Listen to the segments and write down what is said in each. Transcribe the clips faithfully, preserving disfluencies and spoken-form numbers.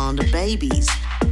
panda babies.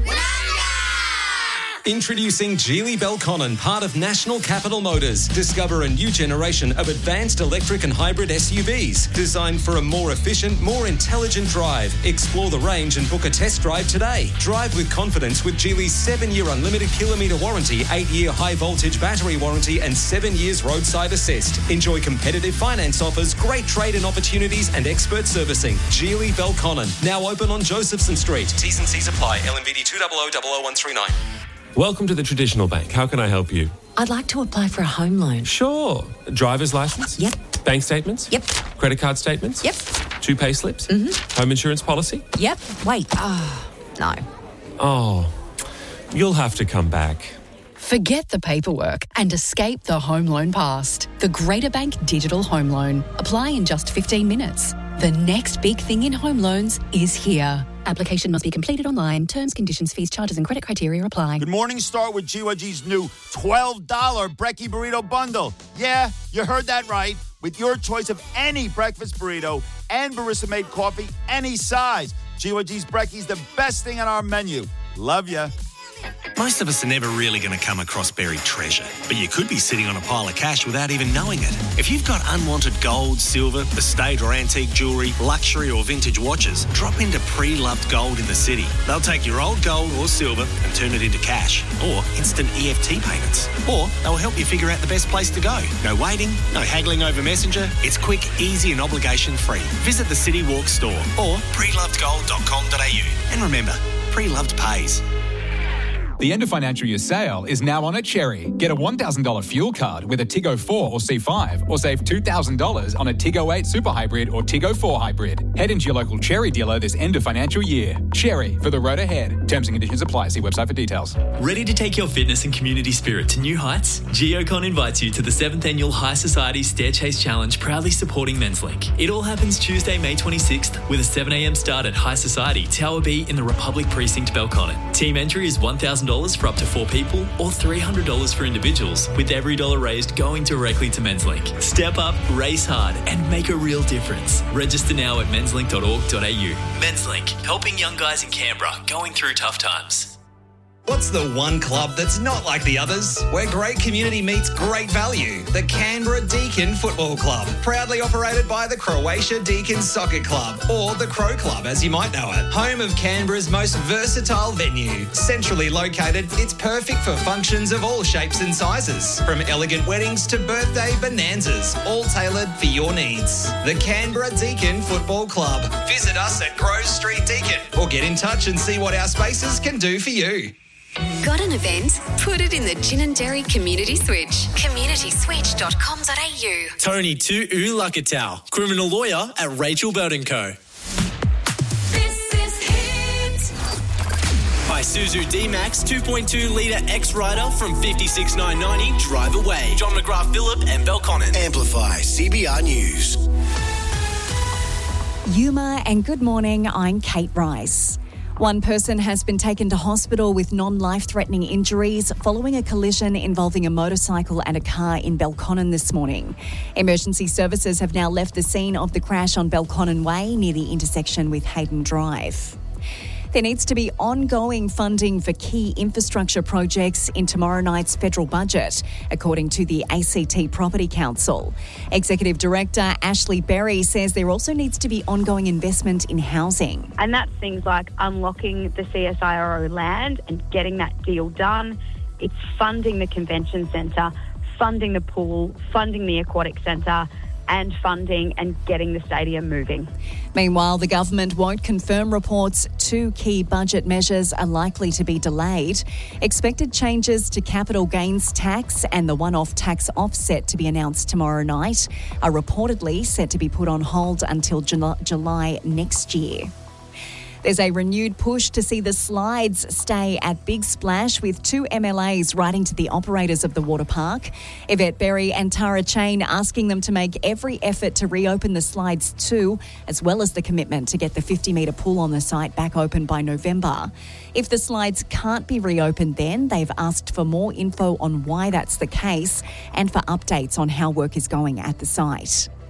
Introducing Geely Belconnen, part of National Capital Motors. Discover a new generation of advanced electric and hybrid S U Vs designed for a more efficient, more intelligent drive. Explore the range and book a test drive today. Drive with confidence with Geely's seven-year unlimited kilometre warranty, eight-year high-voltage battery warranty and seven years roadside assist. Enjoy competitive finance offers, great trade-in opportunities and expert servicing. Geely Belconnen, now open on Josephson Street. T's and C's apply. L M V D two zero zero zero zero one three nine. Welcome to the Traditional Bank. How can I help you? I'd like to apply for a home loan. Sure. Driver's license? Yep. Bank statements? Yep. Credit card statements? Yep. Two pay slips? Mm-hmm. Home insurance policy? Yep. Wait. Ah, oh, no. Oh, you'll have to come back. Forget the paperwork and escape the home loan past. The Greater Bank Digital Home Loan. Apply in just fifteen minutes. The next big thing in home loans is here. Application must be completed online. Terms, conditions, fees, charges and credit criteria apply. Good morning, start with G Y G's new twelve dollars Brekkie Burrito Bundle. Yeah, you heard that right. With your choice of any breakfast burrito and barista-made coffee, any size. G Y G's Brekkie's the best thing on our menu. Love ya. Most of us are never really going to come across buried treasure, but you could be sitting on a pile of cash without even knowing it. If you've got unwanted gold, silver, estate or antique jewellery, luxury or vintage watches, drop into Pre-Loved Gold in the city. They'll take your old gold or silver and turn it into cash or instant E F T payments. Or they'll help you figure out the best place to go. No waiting, no haggling over Messenger. It's quick, easy and obligation-free. Visit the City Walk store or pre loved gold dot com dot a u. And remember, Pre-Loved pays. The end of financial year sale is now on at Cherry. Get a one thousand dollars fuel card with a Tiggo four or C five, or save two thousand dollars on a Tiggo eight Super Hybrid or Tiggo four Hybrid. Head into your local Cherry dealer this end of financial year. Cherry, for the road ahead. Terms and conditions apply. See website for details. Ready to take your fitness and community spirit to new heights? GeoCon invites you to the seventh Annual High Society Stair Chase Challenge, proudly supporting Menslink. It all happens Tuesday, May twenty-sixth, with a seven a.m. start at High Society, Tower B in the Republic Precinct, Belconnen. Team entry is one thousand dollars for up to four people or three hundred dollars for individuals, with every dollar raised going directly to Menslink. Step up, race hard and make a real difference. Register now at menslink dot org dot a u. Menslink, helping young guys in Canberra going through tough times. What's the one club that's not like the others, where great community meets great value? The Canberra Deakin Football Club, proudly operated by the Croatia Deakin Soccer Club, or the Crow Club as you might know it. Home of Canberra's most versatile venue. Centrally located, it's perfect for functions of all shapes and sizes, from elegant weddings to birthday bonanzas, all tailored for your needs. The Canberra Deakin Football Club. Visit us at Grove Street Deakin, or get in touch and see what our spaces can do for you. Got an event? Put it in the Ginninderry Community Switch. community switch dot com dot a u. Tony Tu Ulakatau, criminal lawyer at Rachel Bird and Co. This is Hit. Isuzu D-Max two point two litre X-Rider from fifty-six thousand nine hundred ninety. Drive away. John McGrath Phillip and Belconnen. Amplify C B R News. Yuma and good morning, I'm Kate Rice. One person has been taken to hospital with non-life-threatening injuries following a collision involving a motorcycle and a car in Belconnen this morning. Emergency services have now left the scene of the crash on Belconnen Way near the intersection with Hayden Drive. There needs to be ongoing funding for key infrastructure projects in tomorrow night's federal budget, according to the A C T Property Council. Executive Director Ashley Berry says there also needs to be ongoing investment in housing. And that's things like unlocking the C S I R O land and getting that deal done. It's funding the convention centre, funding the pool, funding the aquatic centre, and funding and getting the stadium moving. Meanwhile, the government won't confirm reports two key budget measures are likely to be delayed. Expected changes to capital gains tax and the one-off tax offset to be announced tomorrow night are reportedly set to be put on hold until July next year. There's a renewed push to see the slides stay at Big Splash, with two M L As writing to the operators of the water park. Yvette Berry and Tara Chain asking them to make every effort to reopen the slides too, as well as the commitment to get the fifty metre pool on the site back open by November. If the slides can't be reopened then, they've asked for more info on why that's the case and for updates on how work is going at the site.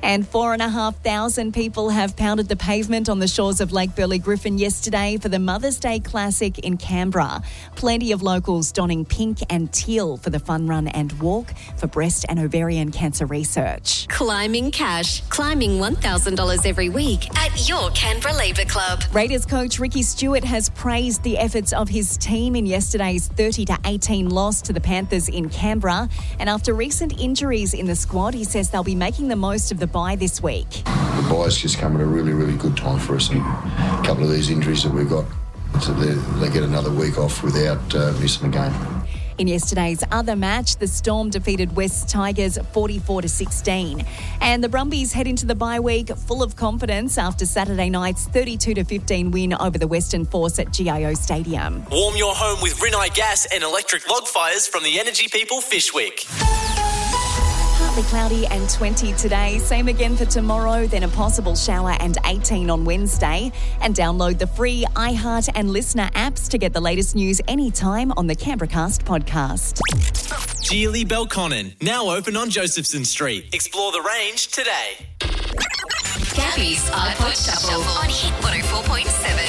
And four and a half thousand people have pounded the pavement on the shores of Lake Burley Griffin yesterday for the Mother's Day Classic in Canberra. Plenty of locals donning pink and teal for the fun run and walk for breast and ovarian cancer research. Climbing cash. Climbing one thousand dollars every week at your Canberra Labour Club. Raiders coach Ricky Stewart has praised the efforts of his team in yesterday's thirty to eighteen loss to the Panthers in Canberra. And after recent injuries in the squad, he says they'll be making the most of the bye this week. The bye's just come at a really, really good time for us, and a couple of these injuries that we've got, so they, they get another week off without uh, missing a game. In yesterday's other match, the Storm defeated West Tigers forty-four to sixteen. And the Brumbies head into the bye week full of confidence after Saturday night's thirty-two to fifteen win over the Western Force at G I O Stadium. Warm your home with Rinnai gas and electric log fires from the Energy People Fishwick. Partly cloudy and twenty today. Same again for tomorrow, then a possible shower and eighteen on Wednesday. And download the free iHeart and Listener apps to get the latest news anytime on the Canberracast podcast. Geely Belconnen, now open on Josephson Street. Explore the range today. Gabby's iPod Shuffle on Hit one oh four point seven.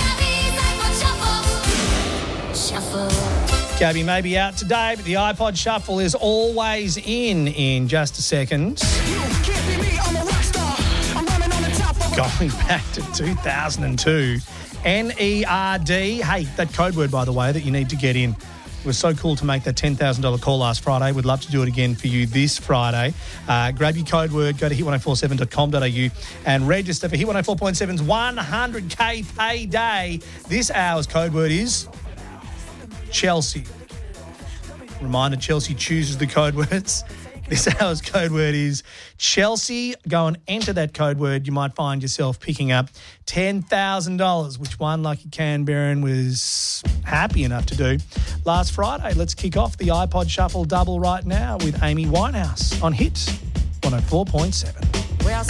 Shuffle. Gabby may be out today, but the iPod Shuffle is always in in just a second. Going back to two thousand two. N E R D. Hey, that code word, by the way, that you need to get in. It was so cool to make that ten thousand dollars call last Friday. We'd love to do it again for you this Friday. Uh, grab your code word, go to hit ten forty-seven dot com dot a u and register for Hit one oh four point seven's one hundred K payday. This hour's code word is Chelsea. Reminder, Chelsea chooses the code words. This hour's code word is Chelsea. Go and enter that code word. You might find yourself picking up ten thousand dollars, which one lucky Canberran was happy enough to do last Friday. Let's kick off the iPod Shuffle double right now with Amy Winehouse on Hit one oh four point seven. Well,